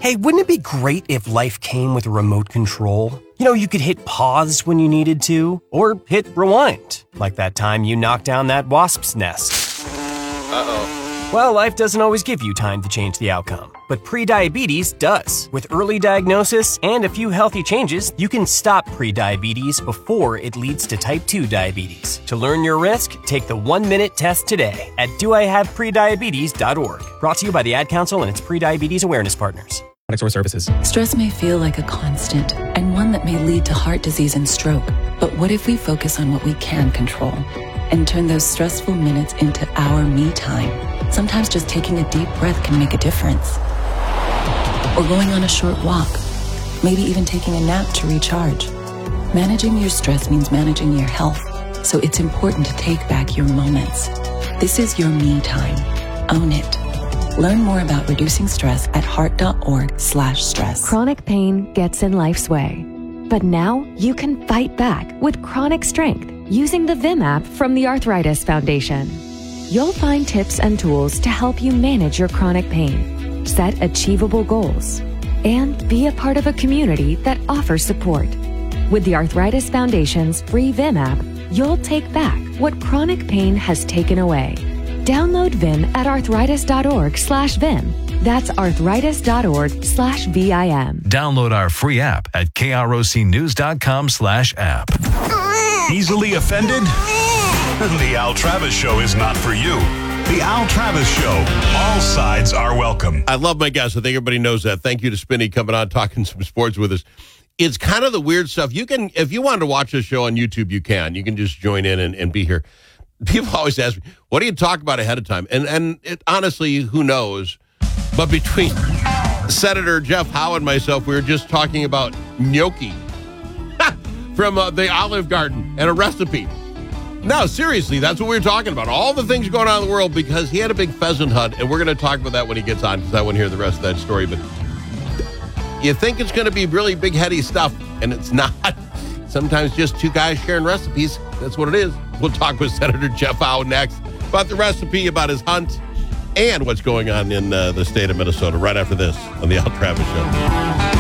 Hey, wouldn't it be great if life came with a remote control? You know, you could hit pause when you needed to, or hit rewind, like that time you knocked down that wasp's nest. Uh-oh. Well, life doesn't always give you time to change the outcome, but prediabetes does. With early diagnosis and a few healthy changes, you can stop prediabetes before it leads to type 2 diabetes. To learn your risk, take the 1-minute test today at doihaveprediabetes.org. Brought to you by the Ad Council and its prediabetes awareness partners. Or services. Stress may feel like a constant and one that may lead to heart disease and stroke. But what if we focus on what we can control and turn those stressful minutes into our me time? Sometimes just taking a deep breath can make a difference. Or going on a short walk, maybe even taking a nap to recharge. Managing your stress means managing your health, so it's important to take back your moments. This is your me time. Own it. Learn more about reducing stress at heart.org/stress. Chronic pain gets in life's way. But now you can fight back with chronic strength using the Vim app from the Arthritis Foundation. You'll find tips and tools to help you manage your chronic pain, set achievable goals, and be a part of a community that offers support. With the Arthritis Foundation's free Vim app, you'll take back what chronic pain has taken away. Download Vim at arthritis.org/Vim. That's arthritis.org/VIM. Download our free app at krocnews.com/app. Easily offended? The Al Travis Show is not for you. The Al Travis Show. All sides are welcome. I love my guests. I think everybody knows that. Thank you to Spinny coming on, talking some sports with us. It's kind of the weird stuff. You can, if you wanted to watch this show on YouTube, you can. You can just join in and be here. People always ask me, what do you talk about ahead of time? And it, honestly, who knows? But between Senator Jeff Howe and myself, we were just talking about gnocchi from the Olive Garden and a recipe. No, seriously, that's what we were talking about. All the things going on in the world because he had a big pheasant hunt, and we're going to talk about that when he gets on because I want to hear the rest of that story. But you think it's going to be really big, heady stuff, and it's not. Sometimes just two guys sharing recipes. That's what it is. We'll talk with Senator Jeff Howe next about the recipe, about his hunt, and what's going on in the state of Minnesota right after this on the Al Travis Show.